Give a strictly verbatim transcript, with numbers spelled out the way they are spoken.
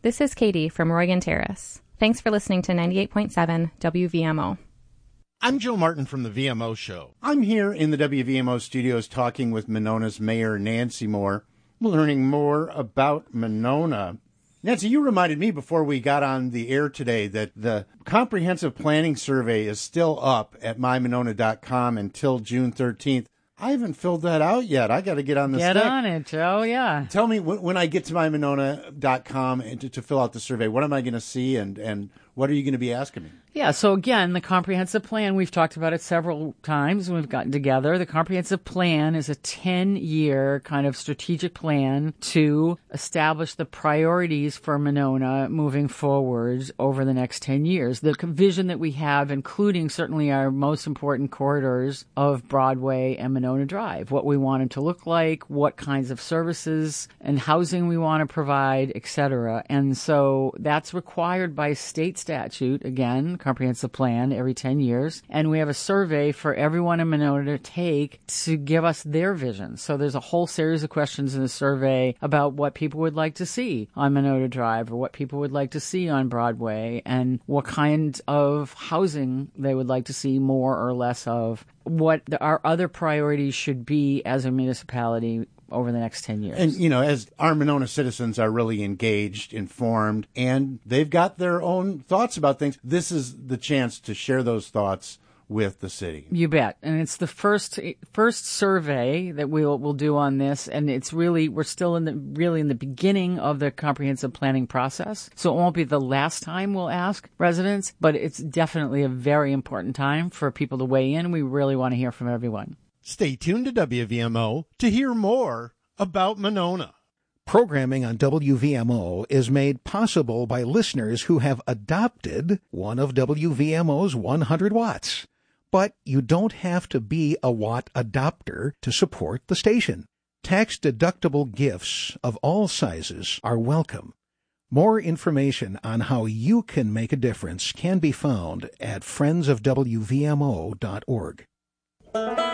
This is Katie from Roygan Terrace. Thanks for listening to ninety-eight point seven W V M O. I'm Joe Martin from the V M O Show. I'm here in the W V M O studios talking with Monona's Mayor Nancy Moore, learning more about Monona. Nancy, you reminded me before we got on the air today that the comprehensive planning survey is still up at my monona dot com until June thirteenth. I haven't filled that out yet. I got to get on the Get stick. on it, Joe, yeah. Tell me, when, when I get to my monona dot com and to, to fill out the survey, what am I going to see and, and what are you going to be asking me? Yeah, so again, the comprehensive plan, we've talked about it several times when we've gotten together. The comprehensive plan is a ten-year kind of strategic plan to establish the priorities for Monona moving forward over the next ten years. The vision that we have, including certainly our most important corridors of Broadway and Monona Drive, what we want it to look like, what kinds of services and housing we want to provide, et cetera. And so that's required by state statute, again, comprehensive plan every ten years. And we have a survey for everyone in Monona to take to give us their vision. So there's a whole series of questions in the survey about what people would like to see on Monona Drive or what people would like to see on Broadway and what kind of housing they would like to see more or less of, what the, our other priorities should be as a municipality over the next ten years. And, you know, as our Monona citizens are really engaged, informed, and they've got their own thoughts about things, this is the chance to share those thoughts with the city. You bet. And it's the first first survey that we'll we'll do on this, and it's really, we're still in the really in the beginning of the comprehensive planning process. So it won't be the last time we'll ask residents, but it's definitely a very important time for people to weigh in. We really want to hear from everyone. Stay tuned to W V M O to hear more about Monona. Programming on W V M O is made possible by listeners who have adopted one of W V M O's one hundred watts. But you don't have to be a watt adopter to support the station. Tax-deductible gifts of all sizes are welcome. More information on how you can make a difference can be found at friends of W V M O dot org.